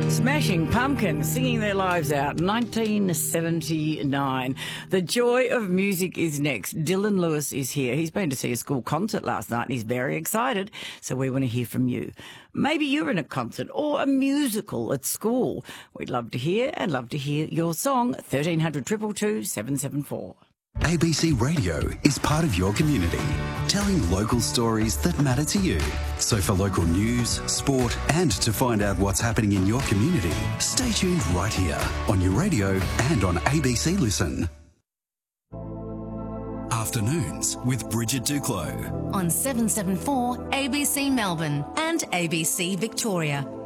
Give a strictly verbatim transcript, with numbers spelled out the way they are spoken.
Smashing Pumpkins singing their lives out, nineteen seventy-nine. The joy of music is next. Dylan Lewis is here. He's been to see a school concert last night and he's very excited, so we want to hear from you. Maybe you're in a concert or a musical at school. We'd love to hear and love to hear your song. thirteen hundred, two two two, seven seven four. A B C Radio is part of your community, telling local stories that matter to you. So for local news, sport and to find out what's happening in your community, stay tuned right here on your radio and on A B C Listen. Afternoons with Bridget Duclos. On seven seven four A B C Melbourne and A B C Victoria.